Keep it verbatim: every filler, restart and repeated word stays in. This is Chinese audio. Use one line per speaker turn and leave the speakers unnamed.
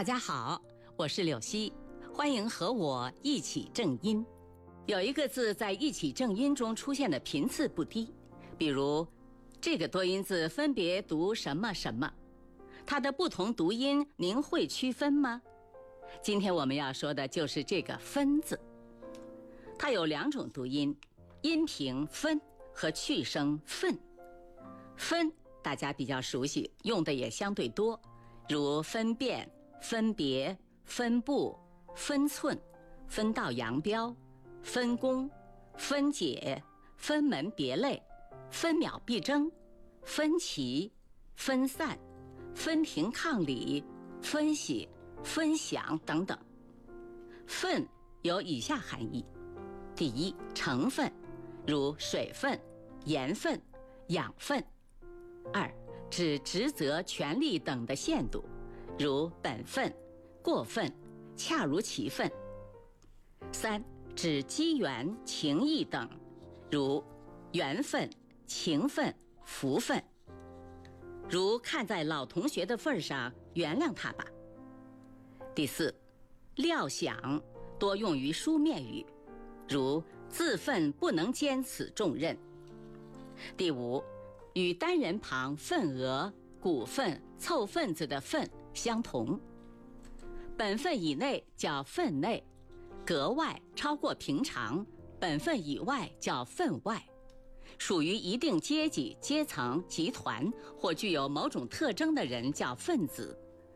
大家好，我是柳溪，欢迎和我一起正音。有一个字在一起正音中出现的频次不低，比如这个多音字分别读什么什么，它的不同读音您会区分吗？今天我们要说的就是这个分字。它有两种读音，阴平分和去声分。分大家比较熟悉，用的也相对多，如分辨、分别、分布、分寸、分道扬镳、分工、分解、分门别类、分秒必争、分歧、分散、分庭抗礼、分析、分享等等。分有以下含义：第一，成分，如水分、盐分、养分；二，指职责、权利等的限度，如本分、过分、恰如其分；三，指机缘、情谊等，如缘分、情分、福分。如看在老同学的份上，原谅他吧。第四，料想，多用于书面语，如自份不能兼此重任。第五，与单人旁份额、股份、凑份子的份相同。本分以内叫分内，格外超过平常，本分以外叫分外。属于一定阶级、阶层、集团或具有某种特征的人叫分子。